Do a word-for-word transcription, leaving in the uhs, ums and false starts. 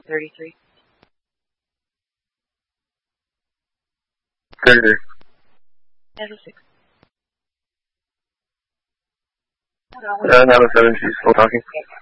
thirty-three. thirty-three. Handle six. Uh, Handle seven, she's still talking.